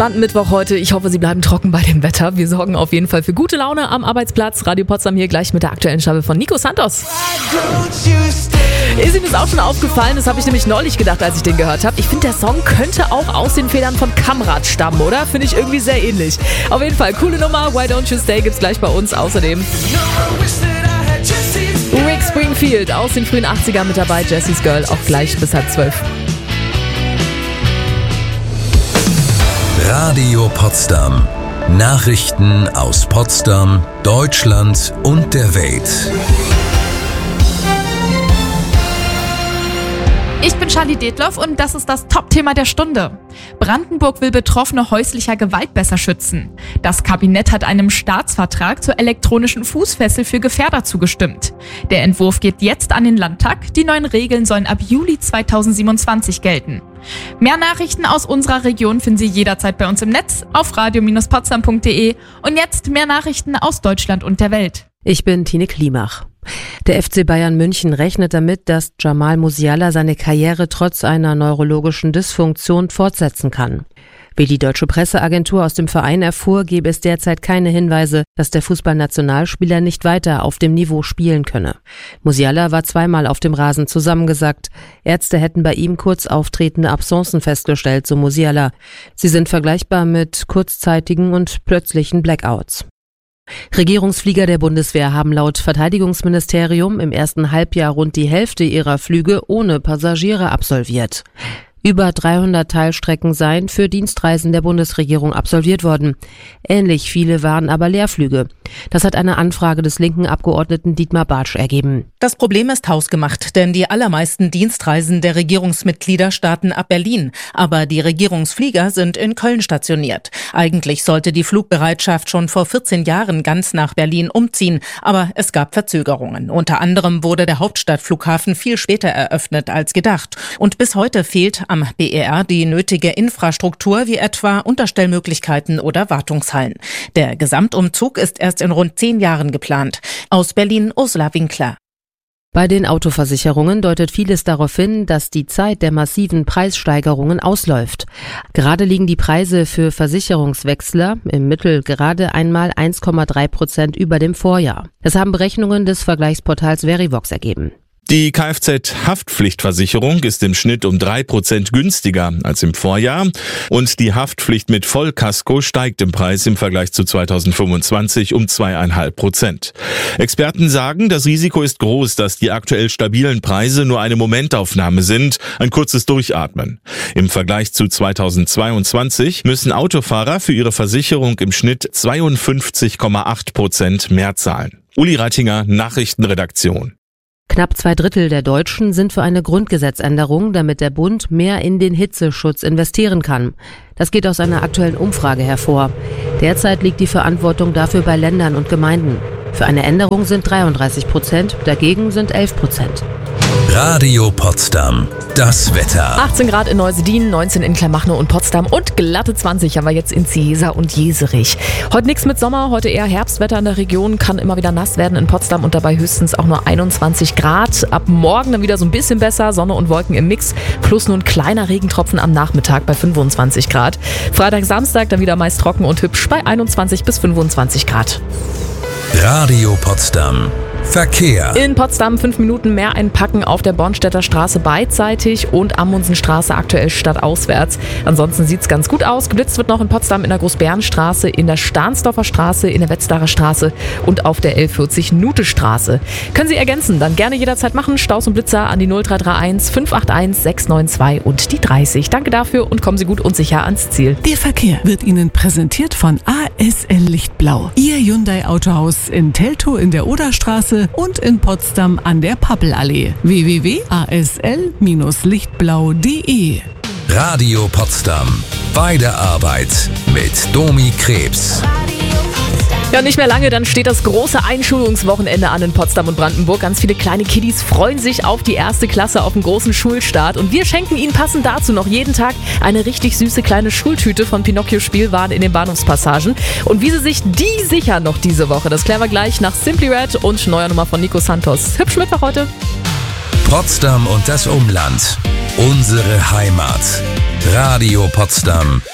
entspannten Mittwoch heute. Ich hoffe, Sie bleiben trocken bei dem Wetter. Wir sorgen auf jeden Fall für gute Laune am Arbeitsplatz. Radio Potsdam hier gleich mit der aktuellen Staffel von Nico Santos. Ist Ihnen das auch schon aufgefallen? Das habe ich nämlich neulich gedacht, als ich den gehört habe. Ich finde, der Song könnte auch aus den Federn von Kamrat stammen, oder? Finde ich irgendwie sehr ähnlich. Auf jeden Fall, coole Nummer. Why Don't You Stay gibt's gleich bei uns. Außerdem Rick Springfield aus den frühen 80ern mit dabei. Jesse's Girl auch gleich bis 11:30. Radio Potsdam. Nachrichten aus Potsdam, Deutschland und der Welt. Ich bin Charlie Detloff und das ist das Top-Thema der Stunde. Brandenburg will Betroffene häuslicher Gewalt besser schützen. Das Kabinett hat einem Staatsvertrag zur elektronischen Fußfessel für Gefährder zugestimmt. Der Entwurf geht jetzt an den Landtag. Die neuen Regeln sollen ab Juli 2027 gelten. Mehr Nachrichten aus unserer Region finden Sie jederzeit bei uns im Netz auf radio-potsdam.de. Und jetzt mehr Nachrichten aus Deutschland und der Welt. Ich bin Tine Klimach. Der FC Bayern München rechnet damit, dass Jamal Musiala seine Karriere trotz einer neurologischen Dysfunktion fortsetzen kann. Wie die deutsche Presseagentur aus dem Verein erfuhr, gebe es derzeit keine Hinweise, dass der Fußballnationalspieler nicht weiter auf dem Niveau spielen könne. Musiala war zweimal auf dem Rasen zusammengesackt. Ärzte hätten bei ihm kurz auftretende Absencen festgestellt, so Musiala. Sie sind vergleichbar mit kurzzeitigen und plötzlichen Blackouts. Regierungsflieger der Bundeswehr haben laut Verteidigungsministerium im ersten Halbjahr rund die Hälfte ihrer Flüge ohne Passagiere absolviert. Über 300 Teilstrecken seien für Dienstreisen der Bundesregierung absolviert worden. Ähnlich viele waren aber Leerflüge. Das hat eine Anfrage des linken Abgeordneten Dietmar Bartsch ergeben. Das Problem ist hausgemacht, denn die allermeisten Dienstreisen der Regierungsmitglieder starten ab Berlin. Aber die Regierungsflieger sind in Köln stationiert. Eigentlich sollte die Flugbereitschaft schon vor 14 Jahren ganz nach Berlin umziehen. Aber es gab Verzögerungen. Unter anderem wurde der Hauptstadtflughafen viel später eröffnet als gedacht. Und bis heute fehlt am BER die nötige Infrastruktur wie etwa Unterstellmöglichkeiten oder Wartungshallen. Der Gesamtumzug ist erst in rund 10 Jahren geplant. Aus Berlin Ursula Winkler. Bei den Autoversicherungen deutet vieles darauf hin, dass die Zeit der massiven Preissteigerungen ausläuft. Gerade liegen die Preise für Versicherungswechsler im Mittel gerade einmal 1,3% über dem Vorjahr. Das haben Berechnungen des Vergleichsportals Verivox ergeben. Die Kfz-Haftpflichtversicherung ist im Schnitt um 3% günstiger als im Vorjahr und die Haftpflicht mit Vollkasko steigt im Preis im Vergleich zu 2025 um 2,5%. Experten sagen, das Risiko ist groß, dass die aktuell stabilen Preise nur eine Momentaufnahme sind, ein kurzes Durchatmen. Im Vergleich zu 2022 müssen Autofahrer für ihre Versicherung im Schnitt 52,8% mehr zahlen. Uli Reitinger, Nachrichtenredaktion. Knapp 2/3 der Deutschen sind für eine Grundgesetzänderung, damit der Bund mehr in den Hitzeschutz investieren kann. Das geht aus einer aktuellen Umfrage hervor. Derzeit liegt die Verantwortung dafür bei Ländern und Gemeinden. Für eine Änderung sind 33%, dagegen sind 11%. Radio Potsdam. Das Wetter. 18 Grad in Neusedin, 19 in Kleinmachnow und Potsdam und glatte 20 haben wir jetzt in Ciesa und Jeserich. Heute nichts mit Sommer, heute eher Herbstwetter in der Region, kann immer wieder nass werden in Potsdam und dabei höchstens auch nur 21 Grad. Ab morgen dann wieder so ein bisschen besser, Sonne und Wolken im Mix, plus nur ein kleiner Regentropfen am Nachmittag bei 25 Grad. Freitag, Samstag dann wieder meist trocken und hübsch bei 21 bis 25 Grad. Radio Potsdam. Verkehr. In Potsdam 5 Minuten mehr einpacken auf der Bornstedter Straße beidseitig und Amundsenstraße aktuell stadtauswärts. Ansonsten sieht's ganz gut aus. Geblitzt wird noch in Potsdam in der Großbärenstraße, in der Stahnsdorfer Straße, in der Wetzlarer Straße und auf der L40-Nute-Straße. Können Sie ergänzen, dann gerne jederzeit machen. Staus und Blitzer an die 0331 581 692 und die 30. Danke dafür und kommen Sie gut und sicher ans Ziel. Der Verkehr wird Ihnen präsentiert von ASL Lichtblau. Ihr Hyundai Autohaus in Teltow in der Oderstraße und in Potsdam an der Pappelallee. www.asl-lichtblau.de. Radio Potsdam. Bei der Arbeit mit Domi Krebs. Ja, nicht mehr lange, dann steht das große Einschulungswochenende an in Potsdam und Brandenburg. Ganz viele kleine Kiddies freuen sich auf die erste Klasse, auf den großen Schulstart. Und wir schenken ihnen passend dazu noch jeden Tag eine richtig süße kleine Schultüte von Pinocchio Spielwaren in den Bahnhofspassagen. Und wie sie sich die sichern noch diese Woche, das klären wir gleich nach Simply Red und neuer Nummer von Nico Santos. Hübsch Mittwoch heute. Potsdam und das Umland. Unsere Heimat. Radio Potsdam.